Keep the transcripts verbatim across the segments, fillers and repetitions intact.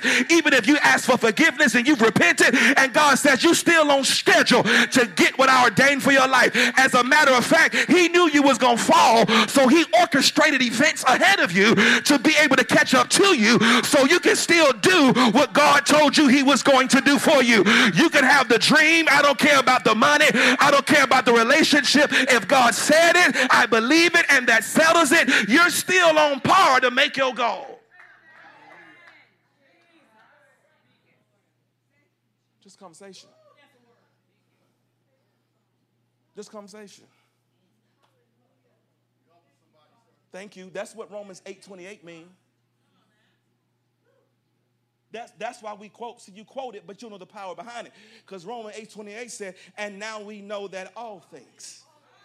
Even if you ask for forgiveness and you've repented and God says you still on schedule to get what I ordained for your life. As a matter of fact, he knew you was going to fall, so he orchestrated events ahead of you to be able to catch up to you so you can still do what God told you he was going to do for you. You can have the dream. I don't care about the money. I don't care about the relationship. If God said it, I believe it, and that settles it. You're still on par to make your goal. Just conversation. Just conversation. Thank you. That's what Romans eight twenty-eight means. That's, that's why we quote. See, you quote it, but you know the power behind it. Because Romans eight twenty-eight said, and now we know that all things,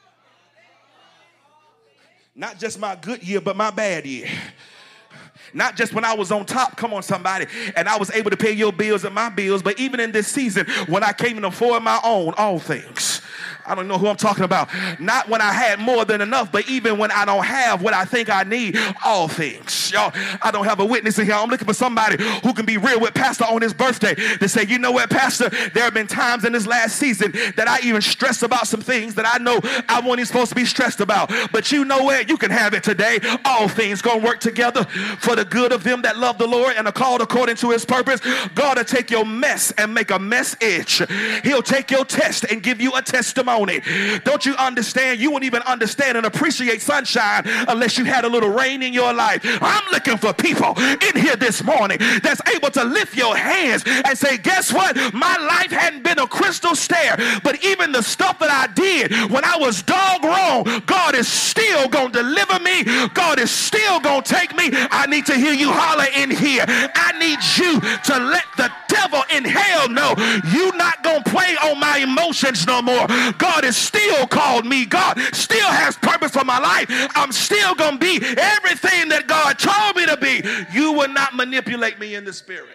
not just my good year, but my bad year. Not just when I was on top, come on somebody, and I was able to pay your bills and my bills, but even in this season when I can't even afford my own, all things. I don't know who I'm talking about. Not when I had more than enough, but even when I don't have what I think I need, all things. Y'all, I don't have a witness in here. I'm looking for somebody who can be real with Pastor on his birthday to say, you know what, Pastor, there have been times in this last season that I even stressed about some things that I know I wasn't even supposed to be stressed about. But you know what? You can have it today. All things going to work together for the good of them that love the Lord and are called according to his purpose. God will take your mess and make a message. He'll take your test and give you a testimony. Don't you understand? You won't even understand and appreciate sunshine unless you had a little rain in your life. I'm looking for people in here this morning that's able to lift your hands and say, guess what? My life hadn't been a crystal stair, but even the stuff that I did when I was dog wrong, God is still going to deliver me. God is still going to take me. I need to hear you holler in here. I need you to let the devil in hell know you're not going to play on my emotions no more. God has still called me. God still has purpose for my life. I'm still going to be everything that God told me to be. You will not manipulate me in the spirit.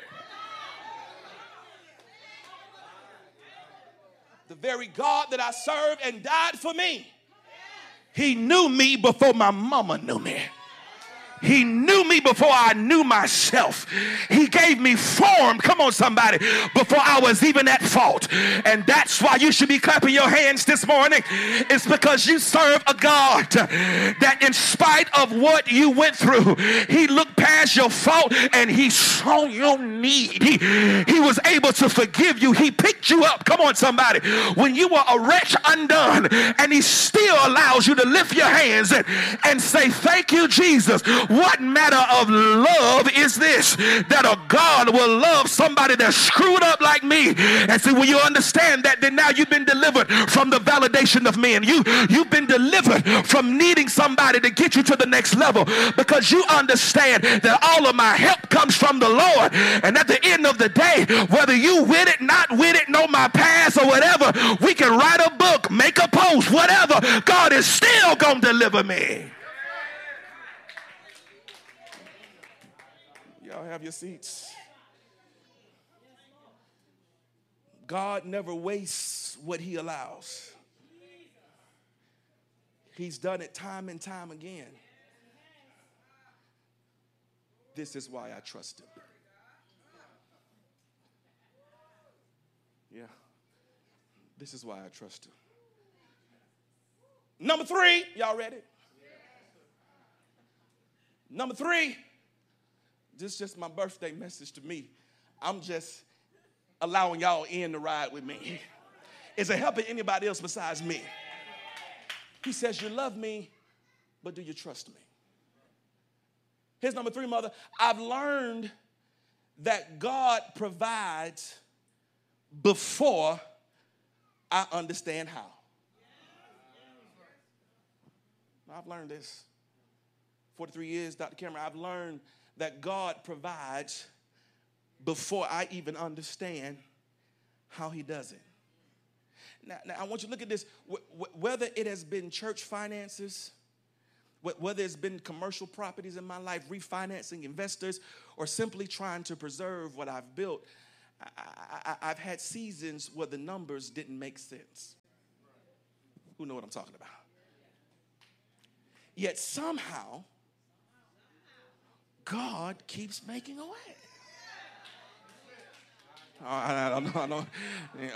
The very God that I serve and died for me, he knew me before my mama knew me. He knew me before I knew myself. He gave me form, come on somebody, before I was even at fault. And that's why you should be clapping your hands this morning. It's because you serve a God that in spite of what you went through, he looked past your fault and he saw your need. He, he was able to forgive you. He picked you up, come on somebody, when you were a wretch undone, and he still allows you to lift your hands and, and say, thank you, Jesus. What matter of love is this? That a God will love somebody that's screwed up like me. And see, when you understand that, then now you've been delivered from the validation of men. You, you've been delivered from needing somebody to get you to the next level, because you understand that all of my help comes from the Lord. And at the end of the day, whether you with it, not with it, know my past or whatever, we can write a book, make a post, whatever. God is still going to deliver me. Y'all have your seats. God never wastes what he allows. He's done it time and time again. This is why I trust him. Yeah. This is why I trust him. Number three, y'all ready? Number three. This is just my birthday message to me. I'm just allowing y'all in to ride with me. Is it helping anybody else besides me? He says, you love me, but do you trust me? Here's number three, mother. I've learned that God provides before I understand how. I've learned this. forty-three years, Doctor Cameron, I've learned that God provides before I even understand how he does it. Now, now I want you to look at this. Whether it has been church finances, whether it's been commercial properties in my life, refinancing investors, or simply trying to preserve what I've built, I, I, I've had seasons where the numbers didn't make sense. Who know what I'm talking about? Yet somehow, God keeps making a way. I don't know. I don't,